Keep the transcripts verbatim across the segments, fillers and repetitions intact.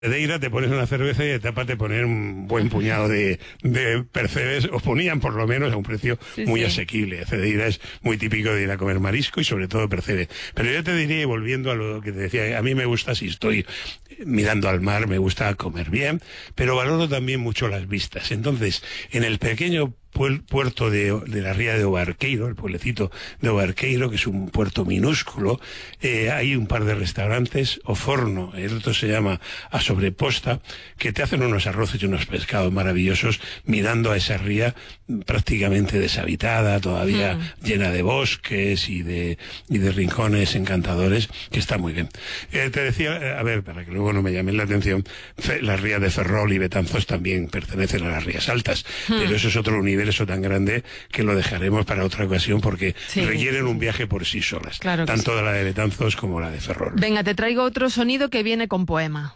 Cedeira te pones una cerveza y de tapa te ponen un buen puñado de, de percebes, os ponían por lo menos a un precio sí, muy sí. asequible. Cedeira es muy típico de ir a comer marisco y sobre todo percebe. Pero yo te diría, volviendo a lo que te decía, a mí me gusta, si estoy mirando al mar, me gusta comer bien, pero valoro también mucho las vistas. Entonces, en el pequeño puerto de, de la ría de Obarqueiro, el pueblecito de Obarqueiro, que es un puerto minúsculo, eh, hay un par de restaurantes, Oforno, el otro se llama A Sobreposta, que te hacen unos arroces y unos pescados maravillosos mirando a esa ría prácticamente deshabitada, todavía mm. llena de bosques y de, y de rincones encantadores, que está muy bien. Eh, te decía, a ver, para que luego no me llamen la atención, las rías de Ferrol y Betanzos también pertenecen a las rías altas, mm. pero eso es otro universo eso tan grande que lo dejaremos para otra ocasión porque sí, requieren un viaje por sí solas, claro tanto sí. la de Betanzos como la de Ferrol. Venga, te traigo otro sonido que viene con poema.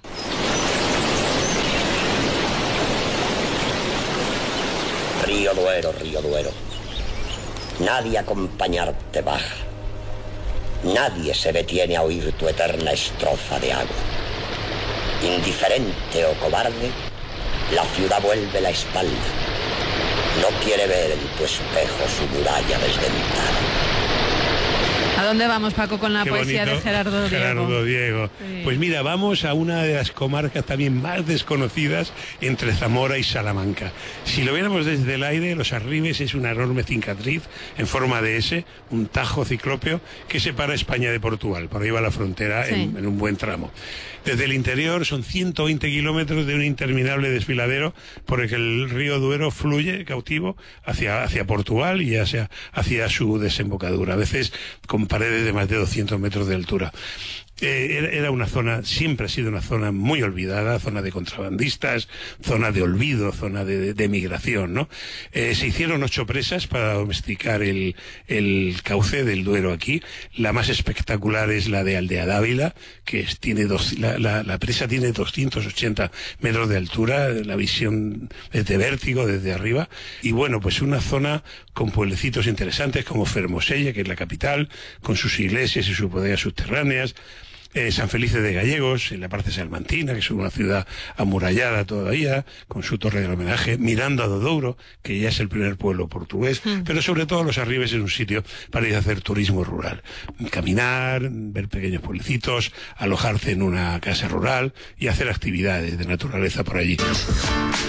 Río Duero, río Duero, nadie a acompañarte baja, nadie se detiene a oír tu eterna estrofa de agua. Indiferente o cobarde, la ciudad vuelve la espalda. No quiere ver en tu espejo su muralla desdentada. ¿A dónde vamos, Paco, con la Qué poesía bonito, de Gerardo Diego? Gerardo Diego. Sí. Pues mira, vamos a una de las comarcas también más desconocidas entre Zamora y Salamanca. Si lo viéramos desde el aire, Los Arribes es una enorme cicatriz en forma de S, un tajo ciclópeo que separa España de Portugal. Por ahí va la frontera sí. en, en un buen tramo. Desde el interior son ciento veinte kilómetros de un interminable desfiladero por el que el río Duero fluye cautivo hacia, hacia Portugal y hacia, hacia su desembocadura. A veces con paredes de más de doscientos metros de altura. Eh, era una zona, siempre ha sido una zona muy olvidada, zona de contrabandistas, zona de olvido, zona de, de, de migración, ¿no? Eh, se hicieron ocho presas para domesticar el, el cauce del Duero aquí. La más espectacular es la de Aldea Dávila, que es, tiene dos, la, la, la presa tiene doscientos ochenta metros de altura, la visión es de vértigo desde arriba. Y bueno, pues una zona con pueblecitos interesantes como Fermosella, que es la capital, con sus iglesias y sus bodegas subterráneas. Eh, San Felice de Gallegos, en la parte salmantina, que es una ciudad amurallada todavía, con su torre del homenaje, mirando a Dodouro, que ya es el primer pueblo portugués, mm. pero sobre todo Los Arribes es un sitio para ir a hacer turismo rural. Caminar, ver pequeños pueblecitos, alojarse en una casa rural y hacer actividades de naturaleza por allí.